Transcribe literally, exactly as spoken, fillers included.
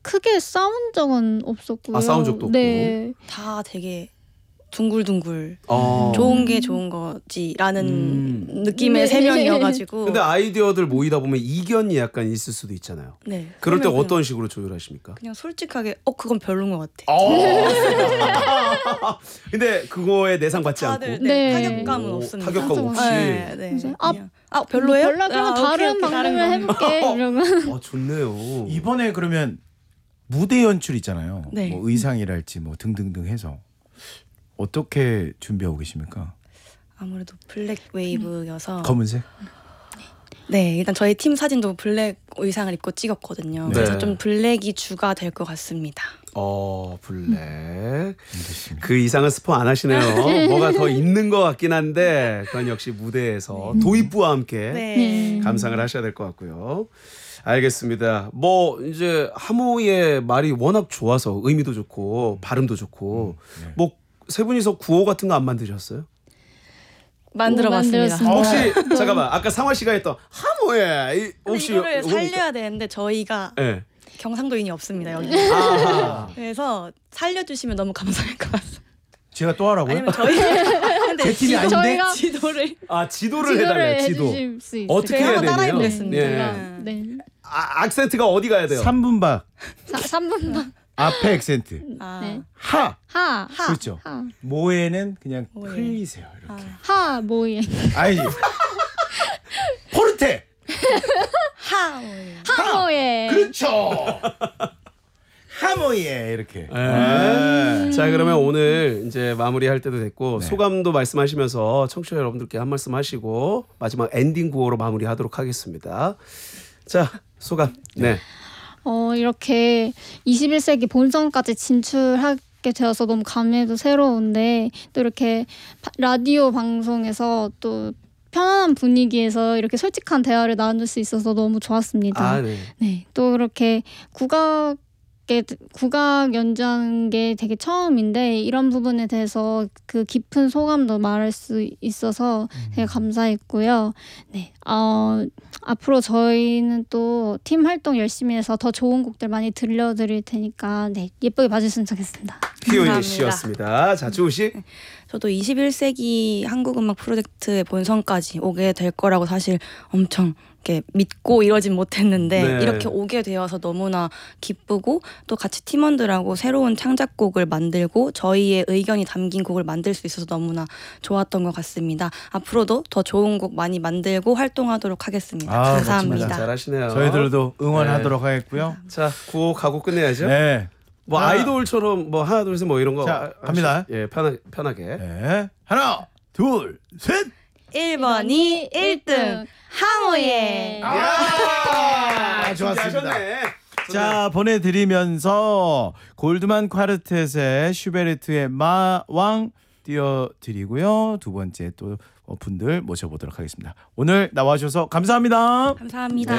크게 싸운 적은 없었고요. 아, 싸운 적도 없고. 네. 다 되게 둥글둥글 어. 좋은 게 좋은 거지라는 음. 느낌의 네. 세 명이어가지고. 근데 아이디어들 모이다 보면 이견이 약간 있을 수도 있잖아요. 네. 그럴 때 그러면 어떤 식으로 조율하십니까? 그냥 솔직하게 어 그건 별로인 것 같아. 근데 그거에 내상 받지 다들 않고. 네, 네. 타격감은 오, 없습니다. 타격감 없이. 네, 네. 그래서 아, 그냥, 아 별로예요? 별로 그러면 아, 다른 오케이, 오케이, 방법을 다른 거. 해볼게 이러면. 아, 좋네요. 이번에 그러면 무대 연출 있잖아요. 네. 뭐 의상이랄지 뭐 등등등 해서 어떻게 준비하고 계십니까? 아무래도 블랙 웨이브여서 검은색? 네 일단 저희 팀 사진도 블랙 의상을 입고 찍었거든요. 네. 그래서 좀 블랙이 주가 될 것 같습니다. 어, 블랙. 알겠습니다. 그 이상은 스포 안 하시네요. 뭐가 더 있는 것 같긴 한데 그건 역시 무대에서 도입부와 함께 네. 감상을 하셔야 될 것 같고요. 알겠습니다. 뭐 이제 하모의 말이 워낙 좋아서 의미도 좋고 발음도 좋고 네. 뭐 세 분이서 구호 같은 거 안 만드셨어요? 만들어봤습니다. 만들었습니다. 혹시 잠깐만 아까 상화 씨가 했던 하모에 이- 혹시 이거를 뭡니까? 살려야 되는데 저희가 네. 경상도인이 없습니다 여기. 아하. 그래서 살려주시면 너무 감사할 것 같습니다. 제가 또 하라고요? 아니면 저희 근데 제 팀이 아닌데? 저희가 지도를 아 지도를 지도를 해달래요. 지도. 해주실 수 있어요. 어떻게 해야 한번 되나요? 따라해보겠습니다. 예. 제가, 네. 아, 악센트가 어디 가야 돼요? 삼 분 박 삼 분만. 앞에 액센트 아, 네. 하 하. 하. 그렇죠. 하. 모에는 그냥 모에. 흘리세요 이렇게. 하 모예. 아니지. 포르테. 하. 하 모예. 그렇죠. 하모예 이렇게. 네. 자 그러면 오늘 이제 마무리할 때도 됐고 네. 소감도 말씀하시면서 청취자 여러분들께 한 말씀 하시고 마지막 엔딩 구호로 마무리하도록 하겠습니다. 자 소감. 네. 어, 이렇게 이십일 세기 본선까지 진출하게 되어서 너무 감회도 새로운데 또 이렇게 바- 라디오 방송에서 또 편안한 분위기에서 이렇게 솔직한 대화를 나눌 수 있어서 너무 좋았습니다. 아 네. 네, 또 그렇게 국악 국악 연주하는 게 되게 처음인데 이런 부분에 대해서 그 깊은 소감도 말할 수 있어서 되게 감사했고요. 네, 어, 앞으로 저희는 또 팀 활동 열심히 해서 더 좋은 곡들 많이 들려드릴 테니까 네, 예쁘게 봐주시면 좋겠습니다. 희원이 감사합니다. 씨였습니다. 자 주우 씨. 저도 이십일 세기 한국음악 프로젝트의 본선까지 오게 될 거라고 사실 엄청 이렇게 믿고 이러진 못했는데 네. 이렇게 오게 되어서 너무나 기쁘고 또 같이 팀원들하고 새로운 창작곡을 만들고 저희의 의견이 담긴 곡을 만들 수 있어서 너무나 좋았던 것 같습니다. 앞으로도 더 좋은 곡 많이 만들고 활동하도록 하겠습니다. 아, 감사합니다. 잘하시네요. 저희들도 응원하도록 하겠고요. 자 구호 가고 끝내야죠. 네. 뭐 하나. 아이돌처럼 뭐 하나 둘 셋 뭐 이런 거 자, 하- 갑니다. 하시- 예 편하, 편하게. 네. 하나, 둘, 셋. 일 번이 일 등 하모예. 아, 좋았습니다. 준비하셨네. 자, 보내드리면서 골드만 콰르텟의 슈베르트의 마왕 띄워드리고요. 두 번째 또 분들 모셔보도록 하겠습니다. 오늘 나와주셔서 감사합니다. 감사합니다.